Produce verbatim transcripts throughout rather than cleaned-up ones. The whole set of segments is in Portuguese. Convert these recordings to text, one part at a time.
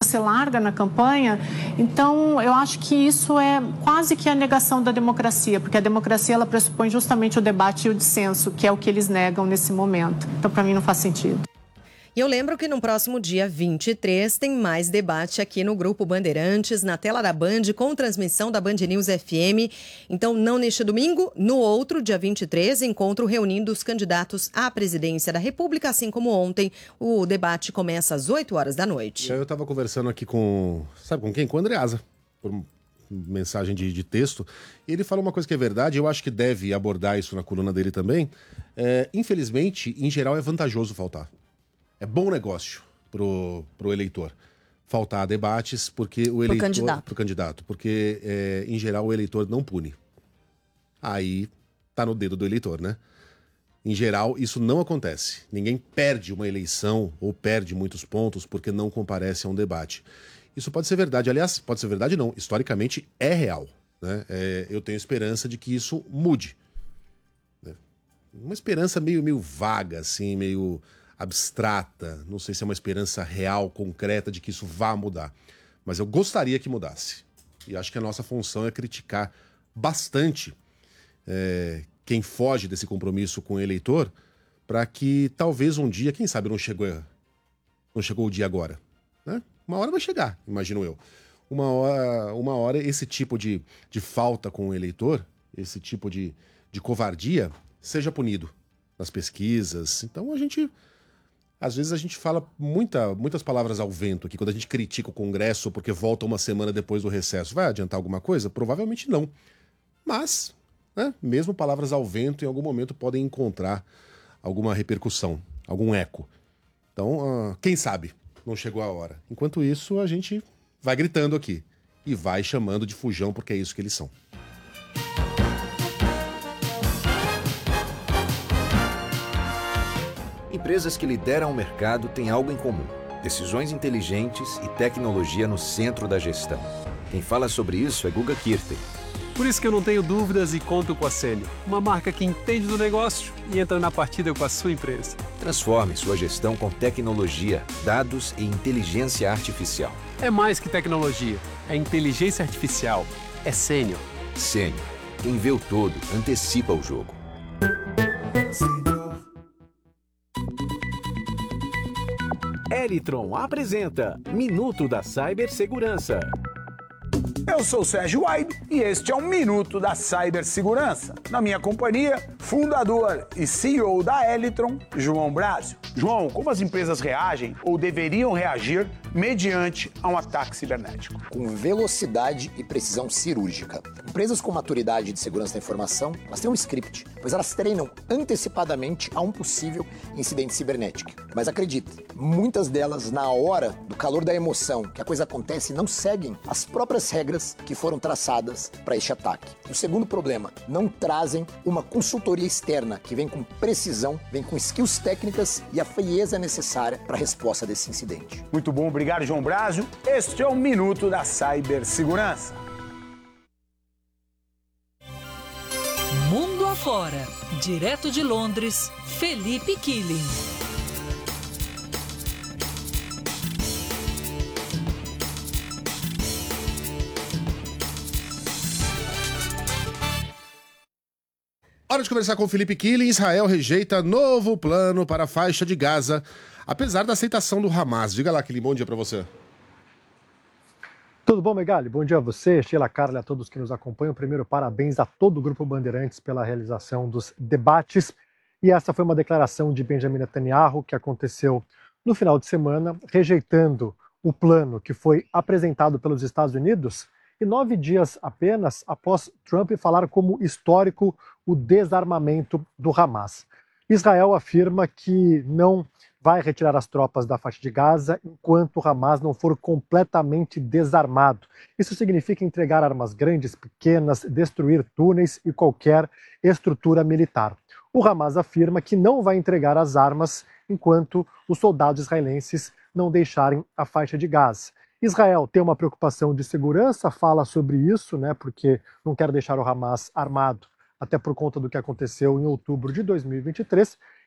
você larga na campanha. Então, eu acho que isso é quase que a negação da democracia, porque a democracia ela pressupõe justamente o debate e o dissenso, que é o que eles negam nesse momento. Então, para mim, não faz sentido. E eu lembro que no próximo dia vinte e três tem mais debate aqui no Grupo Bandeirantes, na tela da Band, com transmissão da Band News F M. Então, não neste domingo, no outro, dia vinte e três, encontro reunindo os candidatos à presidência da República, assim como ontem. O debate começa às oito horas da noite. Eu estava conversando aqui com, sabe com quem? Com o Andreasa, por mensagem de, de texto, e ele falou uma coisa que é verdade, eu acho que deve abordar isso na coluna dele também. É, infelizmente, em geral, é vantajoso faltar. É bom negócio pro, pro eleitor faltar a debates, porque o eleitor... Pro candidato. Pro candidato, porque, é, em geral, o eleitor não pune. Aí tá no dedo do eleitor, né? Em geral, isso não acontece. Ninguém perde uma eleição ou perde muitos pontos porque não comparece a um debate. Isso pode ser verdade. Aliás, pode ser verdade não. Historicamente, é real, né? É, eu tenho esperança de que isso mude. Uma esperança meio, meio vaga, assim, meio... abstrata, não sei se é uma esperança real, concreta de que isso vá mudar, mas eu gostaria que mudasse. E acho que a nossa função é criticar bastante é, quem foge desse compromisso com o eleitor, para que talvez um dia, quem sabe não chegou, não chegou o dia agora, né? Uma hora vai chegar, imagino eu. Uma hora, uma hora esse tipo de, de falta com o eleitor, esse tipo de, de covardia, seja punido nas pesquisas. Então a gente... Às vezes a gente fala muita, muitas palavras ao vento aqui, quando a gente critica o Congresso porque volta uma semana depois do recesso. Vai adiantar alguma coisa? Provavelmente não. Mas, né, mesmo palavras ao vento, em algum momento podem encontrar alguma repercussão, algum eco. Então, uh, quem sabe não chegou a hora. Enquanto isso, a gente vai gritando aqui e vai chamando de fujão, porque é isso que eles são. Empresas que lideram o mercado têm algo em comum: decisões inteligentes e tecnologia no centro da gestão. Quem fala sobre isso é Guga Kirten. Por isso que eu não tenho dúvidas e conto com a Sênior, uma marca que entende do negócio e entra na partida com a sua empresa. Transforme sua gestão com tecnologia, dados e inteligência artificial. É mais que tecnologia, é inteligência artificial, é Sênior. Sênior. Quem vê o todo, antecipa o jogo. Elitron apresenta Minuto da Cibersegurança. Eu sou o Sérgio Waibe e este é um Minuto da Cibersegurança. Na minha companhia, fundador e C E O da Elitron, João Brásio. João, como as empresas reagem ou deveriam reagir mediante a um ataque cibernético? Com velocidade e precisão cirúrgica. Empresas com maturidade de segurança da informação, elas têm um script, pois elas treinam antecipadamente a um possível incidente cibernético. Mas acredite, muitas delas, na hora do calor da emoção que a coisa acontece, não seguem as próprias regras que foram traçadas para este ataque. O segundo problema, não trazem uma consultoria externa que vem com precisão, vem com skills técnicas e a frieza necessária para a resposta desse incidente. Muito bom, obrigado, João Brásio. Este é o Minuto da Cibersegurança. Mundo afora, direto de Londres, Felipe Killing. Hora de conversar com o Felipe Killing. Israel rejeita novo plano para a faixa de Gaza, apesar da aceitação do Hamas. Diga lá, Killing, bom dia para você. Tudo bom, Megali? Bom dia a você, Sheila, Carla e a todos que nos acompanham. Primeiro, parabéns a todo o Grupo Bandeirantes pela realização dos debates. E essa foi uma declaração de Benjamin Netanyahu que aconteceu no final de semana, rejeitando o plano que foi apresentado pelos Estados Unidos e nove dias apenas após Trump falar como histórico o desarmamento do Hamas. Israel afirma que não vai retirar as tropas da faixa de Gaza enquanto o Hamas não for completamente desarmado. Isso significa entregar armas grandes, pequenas, destruir túneis e qualquer estrutura militar. O Hamas afirma que não vai entregar as armas enquanto os soldados israelenses não deixarem a faixa de Gaza. Israel tem uma preocupação de segurança, fala sobre isso, né, porque não quer deixar o Hamas armado, até por conta do que aconteceu em outubro de dois mil e vinte e três,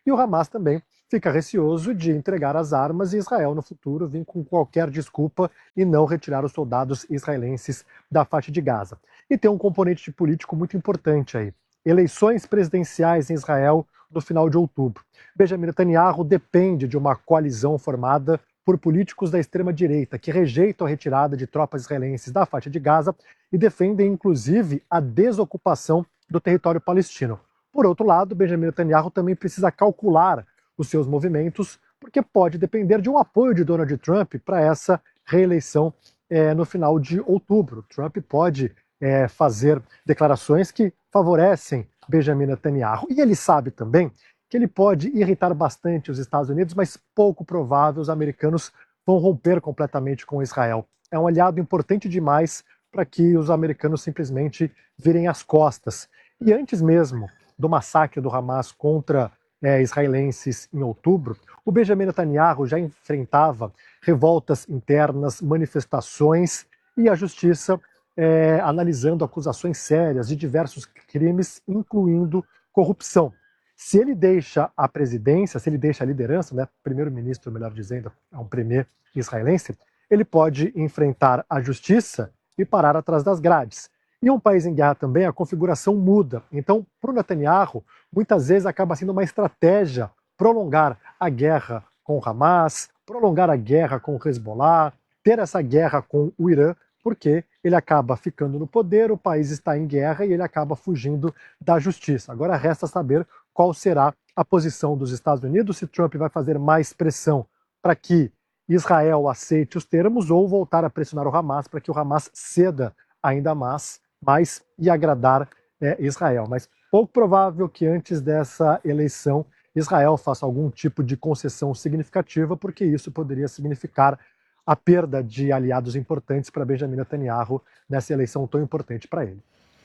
E o Hamas também fica receoso de entregar as armas e Israel no futuro vir com qualquer desculpa e não retirar os soldados israelenses da faixa de Gaza. E tem um componente político muito importante aí. Eleições presidenciais em Israel no final de outubro. Benjamin Netanyahu depende de uma coalizão formada por políticos da extrema-direita que rejeitam a retirada de tropas israelenses da faixa de Gaza e defendem, inclusive, a desocupação do território palestino. Por outro lado, Benjamin Netanyahu também precisa calcular os seus movimentos, porque pode depender de um apoio de Donald Trump para essa reeleição é, no final de outubro. Trump pode é, fazer declarações que favorecem Benjamin Netanyahu. E ele sabe também que ele pode irritar bastante os Estados Unidos, mas pouco provável os americanos vão romper completamente com Israel. É um aliado importante demais para que os americanos simplesmente virem as costas. E antes mesmo do massacre do Hamas contra é, israelenses em outubro, o Benjamin Netanyahu já enfrentava revoltas internas, manifestações e a justiça é, analisando acusações sérias de diversos crimes, incluindo corrupção. Se ele deixa a presidência, se ele deixa a liderança, né, primeiro-ministro, melhor dizendo, é um premier israelense, ele pode enfrentar a justiça e parar atrás das grades. Em um país em guerra também, a configuração muda. Então, para o Netanyahu, muitas vezes acaba sendo uma estratégia prolongar a guerra com o Hamas, prolongar a guerra com o Hezbollah, ter essa guerra com o Irã, porque ele acaba ficando no poder, o país está em guerra e ele acaba fugindo da justiça. Agora resta saber qual será a posição dos Estados Unidos, se Trump vai fazer mais pressão para que Israel aceite os termos ou voltar a pressionar o Hamas para que o Hamas ceda ainda mais, mais e agradar é, Israel. Mas pouco provável que antes dessa eleição Israel faça algum tipo de concessão significativa, porque isso poderia significar a perda de aliados importantes para Benjamin Netanyahu nessa eleição tão importante para ele.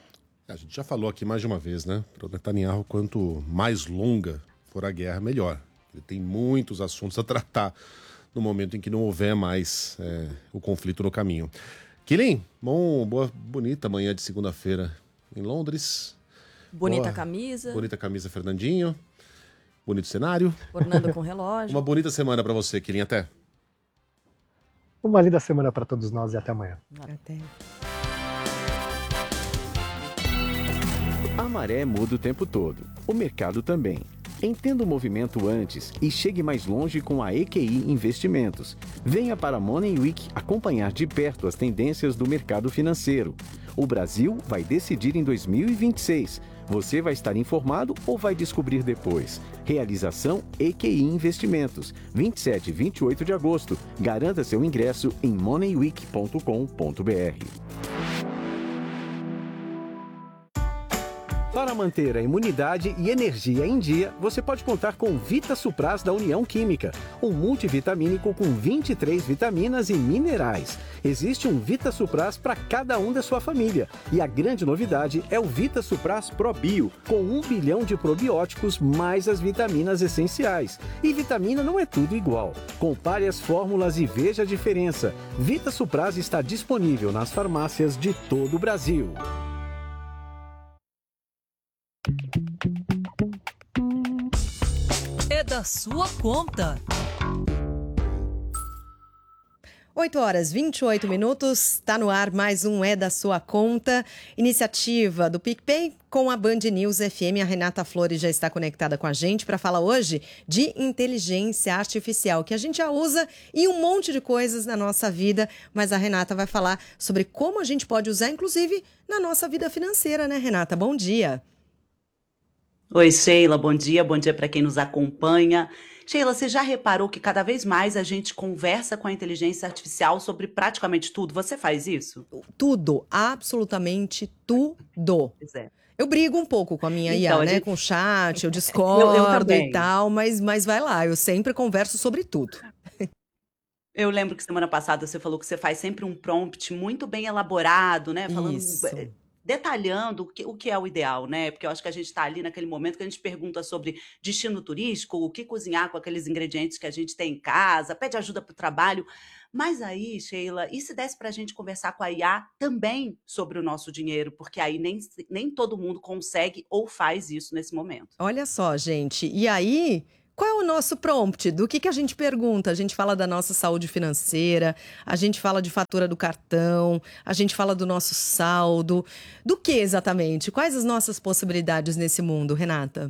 A gente já falou aqui mais de uma vez, né? Para o Netanyahu, quanto mais longa for a guerra, melhor. Ele tem muitos assuntos a tratar no momento em que não houver mais é, o conflito no caminho. Kilin, bom, boa, bonita manhã de segunda-feira em Londres. Bonita boa, camisa. Bonita camisa, Fernandinho. Bonito cenário. Ornando com relógio. Uma bonita semana para você, Kilin. Até. Uma linda semana para todos nós e até amanhã. Até. A maré muda o tempo todo, o mercado também. Entenda o movimento antes e chegue mais longe com a E Q I Investimentos. Venha para a Money Week acompanhar de perto as tendências do mercado financeiro. O Brasil vai decidir em dois mil e vinte e seis. Você vai estar informado ou vai descobrir depois? Realização E Q I Investimentos, vinte e sete e vinte e oito de agosto. Garanta seu ingresso em money week ponto com ponto b r. Para manter a imunidade e energia em dia, você pode contar com Vita Supras da União Química, um multivitamínico com vinte e três vitaminas e minerais. Existe um Vita Supras para cada um da sua família. E a grande novidade é o Vita Supras Pro Bio, com um bilhão de probióticos mais as vitaminas essenciais. E vitamina não é tudo igual. Compare as fórmulas e veja a diferença. Vita Supras está disponível nas farmácias de todo o Brasil. É da sua conta. oito horas e vinte e oito minutos, está no ar mais um É da Sua Conta, iniciativa do PicPay com a Band News F M. A Renata Flores já está conectada com a gente para falar hoje de inteligência artificial, que a gente já usa em um monte de coisas na nossa vida, mas a Renata vai falar sobre como a gente pode usar, inclusive, na nossa vida financeira, né, Renata? Bom dia. Oi, Sheila, bom dia, bom dia para quem nos acompanha. Sheila, você já reparou que cada vez mais a gente conversa com a inteligência artificial sobre praticamente tudo? Você faz isso? Tudo, absolutamente tudo. Pois é. Eu brigo um pouco com a minha Então, I A, a né? gente- Com o chat, eu discordo Eu- eu também. e tal, mas, mas vai lá, eu sempre converso sobre tudo. Eu lembro que semana passada você falou que você faz sempre um prompt muito bem elaborado, né? Falando, Isso. eh, detalhando o que, o que é o ideal, né? Porque eu acho que a gente está ali naquele momento que a gente pergunta sobre destino turístico, o que cozinhar com aqueles ingredientes que a gente tem em casa, pede ajuda para o trabalho, Mas aí, Sheila, e se desse para a gente conversar com a I A também sobre o nosso dinheiro? Porque aí nem, nem todo mundo consegue ou faz isso nesse momento. Olha só, gente, e aí... Qual é o nosso prompt? Do que, que a gente pergunta? A gente fala da nossa saúde financeira, a gente fala de fatura do cartão, a gente fala do nosso saldo. Do que exatamente? Quais as nossas possibilidades nesse mundo, Renata?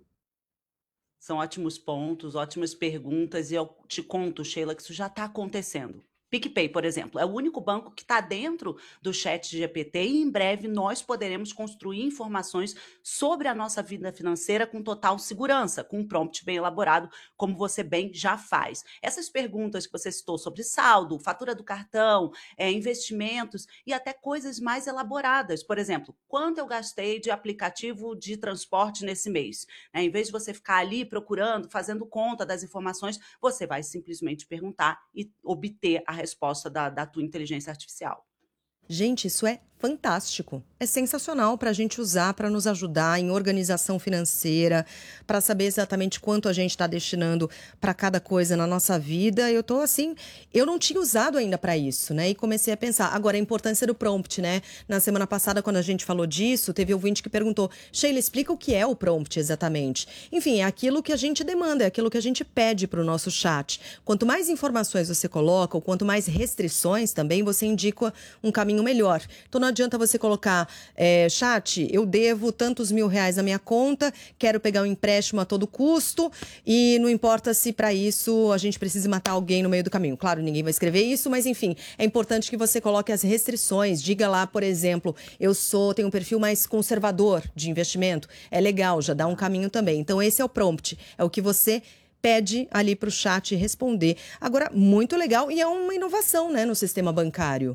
São ótimos pontos, ótimas perguntas, e eu te conto, Sheila, que isso já está acontecendo. PicPay, por exemplo, é o único banco que está dentro do chat G P T e em breve nós poderemos construir informações sobre a nossa vida financeira com total segurança, com um prompt bem elaborado, como você bem já faz. Essas perguntas que você citou sobre saldo, fatura do cartão, é, investimentos e até coisas mais elaboradas. Por exemplo, quanto eu gastei de aplicativo de transporte nesse mês? É, em vez de você ficar ali procurando, fazendo conta das informações, você vai simplesmente perguntar e obter a resposta da, da tua inteligência artificial. Gente, isso é fantástico. É sensacional para a gente usar, para nos ajudar em organização financeira, para saber exatamente quanto a gente está destinando para cada coisa na nossa vida. Eu tô assim, eu não tinha usado ainda para isso, né? E comecei a pensar. Agora, a importância do prompt, né? Na semana passada, quando a gente falou disso, teve ouvinte que perguntou: Sheila, explica o que é o prompt exatamente. Enfim, é aquilo que a gente demanda, é aquilo que a gente pede para o nosso chat. Quanto mais informações você coloca, ou quanto mais restrições também, você indica um caminho melhor. Então, não adianta você colocar, é, chat, eu devo tantos mil reais na minha conta, quero pegar um empréstimo a todo custo e não importa se para isso a gente precisa matar alguém no meio do caminho. Claro, ninguém vai escrever isso, mas enfim, é importante que você coloque as restrições. Diga lá, por exemplo, eu sou, tenho um perfil mais conservador de investimento. É legal, já dá um caminho também. Então esse é o prompt, é o que você pede ali para o chat responder. Agora, muito legal e é uma inovação, né, no sistema bancário.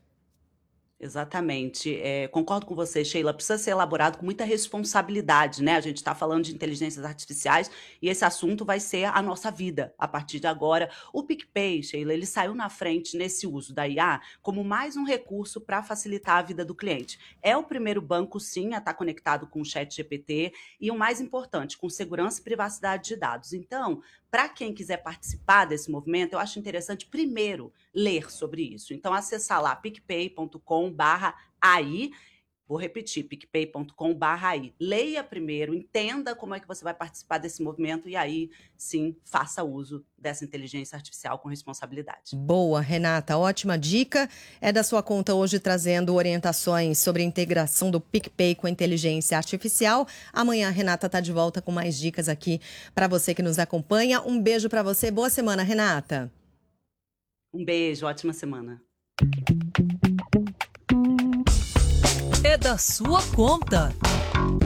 Exatamente. É, concordo com você, Sheila. Precisa ser elaborado com muita responsabilidade, né? A gente está falando de inteligências artificiais e esse assunto vai ser a nossa vida a partir de agora. O PicPay, Sheila, ele saiu na frente nesse uso da I A como mais um recurso para facilitar a vida do cliente. É o primeiro banco, sim, a estar conectado com o chat G P T e o mais importante, com segurança e privacidade de dados. Então, para quem quiser participar desse movimento, eu acho interessante primeiro ler sobre isso. Então, acessar lá picpay ponto com barra A I. Vou repetir, picpay ponto com barra A I. Leia primeiro, entenda como é que você vai participar desse movimento e aí, sim, faça uso dessa inteligência artificial com responsabilidade. Boa, Renata, ótima dica. É da sua conta hoje trazendo orientações sobre a integração do PicPay com a inteligência artificial. Amanhã a Renata está de volta com mais dicas aqui para você que nos acompanha. Um beijo para você. Boa semana, Renata. Um beijo, ótima semana. É da sua conta.